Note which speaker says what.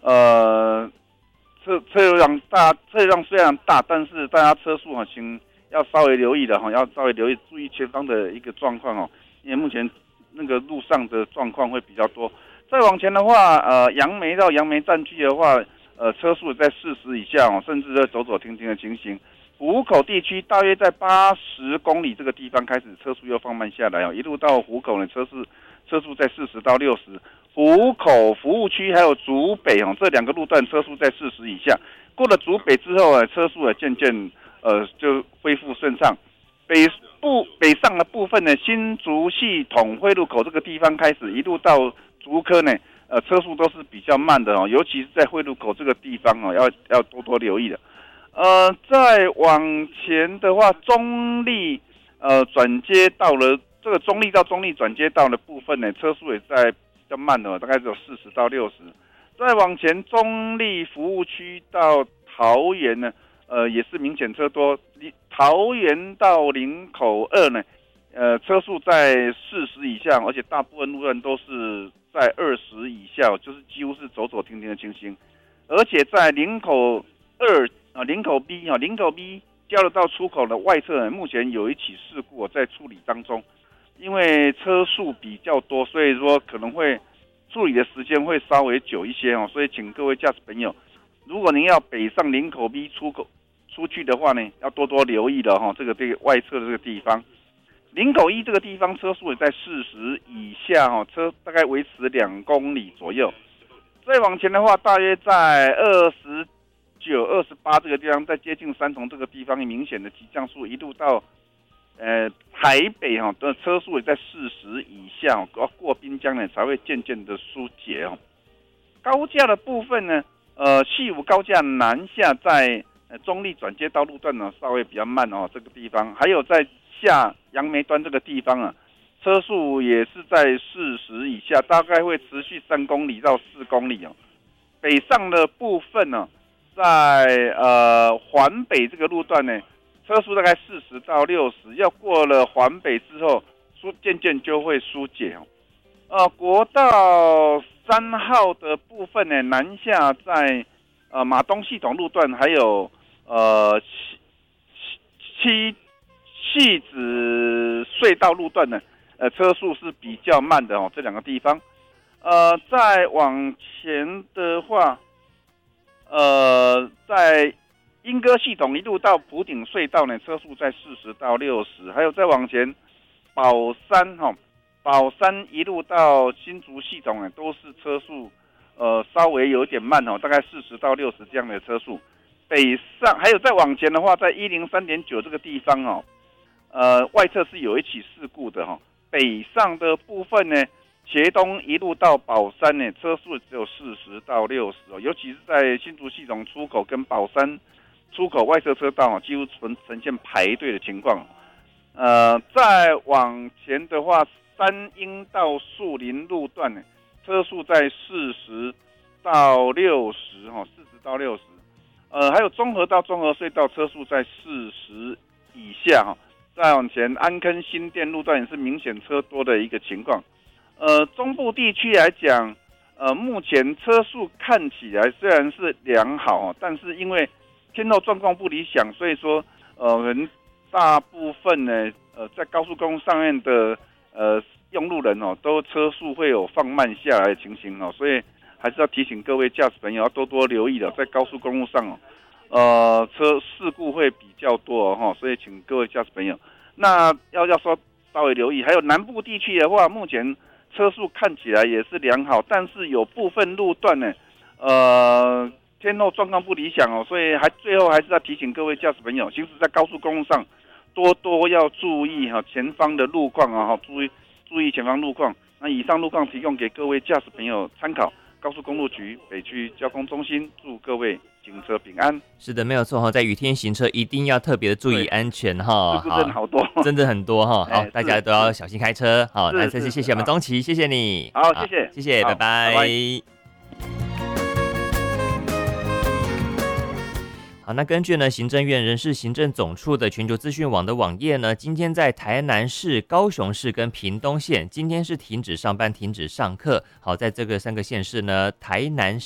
Speaker 1: 呃，车流量虽然大，但是大家车速请要稍微留意的要稍微留意注意前方的一个状况因为目前那个路上的状况会比较多。再往前的话，杨梅到杨梅站区的话，车速在40以下甚至在走走停停的情形。湖口地区大约在80公里这个地方开始车速又放慢下来一路到湖口呢车速在40到60。湖口服务区还有竹北这两个路段车速在40以下。过了竹北之后车速渐渐就恢复顺畅。北上的部分呢，新竹系统汇入口这个地方开始一路到竹科呢，车速都是比较慢的尤其是在汇入口这个地方要多多留意的。再往前的话，中立转接到了这个中立到中立转接道的部分呢，车速也在比较慢的大概只有40到60。再往前，中立服务区到桃园呢，也是明显车多。桃园到林口2呢，车速在40以下，而且大部分路段都是在20以下，就是几乎是走走停停的情形。而且在林口2林口 B 林口 B 交流道出口的外侧目前有一起事故在处理当中，因为车速比较多，所以说可能会处理的时间会稍微久一些所以请各位驾驶朋友，如果您要北上林口 B 出去的话呢，要多多留意了这个外侧的这个地方。林口1这个地方车速也在40以下车大概维持2公里左右。再往前的话，大约在29、28这个地方，在接近三重这个地方，明显的急降速一路到台北的车速也在40以下过滨江呢才会渐渐的疏解高架的部分呢，细武高架南下在中立转接道路段呢稍微比较慢这个地方，还有在下杨梅端这个地方车速也是在40以下，大概会持续3公里到4公里北上的部分呢，在环北这个路段呢，车速大概40到60，要过了环北之后，渐渐就会疏解国道3号的部分呢，南下在马东系统路段，还有汐止隧道路段呢，车速是比较慢的这两个地方。再往前的话，在莺歌系统一路到埔顶隧道呢，车速在40到60，还有再往前宝山一路到新竹系统呢，都是车速稍微有点慢大概40到60这样的车速。北上还有再往前的话，在103.9这个地方外侧是有一起事故的北上的部分呢，茄东一路到宝山呢，车速只有40到60尤其是在新竹系统出口跟宝山出口外侧车道几乎呈现排队的情况。再往前的话，三鹰到树林路段呢，车速在40到6040到60。还有中和到中和隧道车速在40以下再往前安坑新店路段也是明显车多的一个情况。中部地区来讲，目前车速看起来虽然是良好但是因为天候状况不理想，所以说大部分呢在高速公路上面的用路人都车速会有放慢下来的情形所以还是要提醒各位驾驶朋友要多多留意的，在高速公路上车事故会比较多所以请各位驾驶朋友那要说稍微留意。还有南部地区的话，目前车速看起来也是良好，但是有部分路段呢天候状况不理想所以最后还是要提醒各位驾驶朋友，行驶在高速公路上多多要注意前方的路况注意前方路况。那以上路况提供给各位驾驶朋友参考。高速公路局北区交通中心祝各位行车平安。
Speaker 2: 是的，没有错在雨天行车一定要特别的注意安全
Speaker 1: 事故真的好多，
Speaker 2: 真的很多好，大家都要小心开车。好，那再次谢谢我们宗岐，谢谢你。
Speaker 1: 好，谢谢，
Speaker 2: 拜拜。
Speaker 1: 拜拜。
Speaker 2: 好，那根据呢行政院人事行政总处的全球资讯网的网页呢，今天在台南市、高雄市跟屏东县，今天是停止上班、停止上课。好，在这个3个县市呢，台南